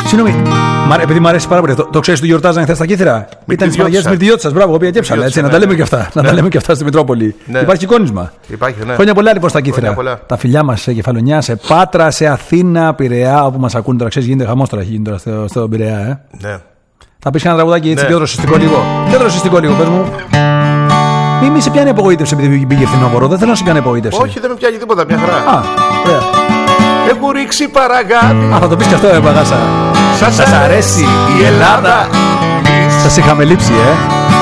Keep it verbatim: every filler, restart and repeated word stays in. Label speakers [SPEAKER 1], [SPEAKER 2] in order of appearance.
[SPEAKER 1] Συγγνώμη, επειδή μου αρέσει πάρα πολύ. Το, το ξέρει ότι γιορτάζανε χθες στα Κύθρα. Ήταν τη Παναγία τη Μυρτιώτησα. Μπράβο, οποία και έψαλα. Έτσι, να τα λέμε και αυτά. Να τα λέμε και αυτά στη Μητρόπολη. Υπάρχει εικόνισμα. Χρόνια πολλά λοιπόν στα Κύθρα. Τα φιλιά μας σε Κεφαλονιά, σε Πάτρα, σε Αθήνα, Πειραιά, όπου μας ακούν τώρα. Ξέρεις, γίνεται χαμός τώρα στο, στο Πειραιά. Ε.
[SPEAKER 2] Ναι.
[SPEAKER 1] Θα πεις ένα τραγουδάκι έτσι πιο δροσιστικό λίγο. Πιο δροσιστικό λίγο, πες μου. Μη, μη σε πιάνει απογοήτευση επειδή πήγε φθινόπωρο. Δεν θέλω να σε πιάνει απογοήτευση.
[SPEAKER 2] Όχι, δεν με πιάνει τίποτα, μια χαρά.
[SPEAKER 1] Α, ωραία.
[SPEAKER 2] Έχω ρίξει παραγάδι.
[SPEAKER 1] Α, θα το πεις και αυτό, ε, Παγάσα.
[SPEAKER 2] Σας αρέσει η Ελλάδα.
[SPEAKER 1] Σας είχαμε λείψει, ε.